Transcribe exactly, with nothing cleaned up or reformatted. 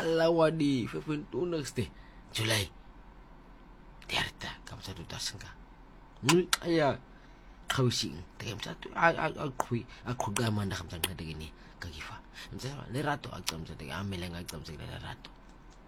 ala wadi fifteen next day July Terta kam sa tu tasangka aya khawsing tegam sa tu a a khui a khuga manda kam sa ngade gini kagifa msa le rato akam sa tegam melenga akam sa le rato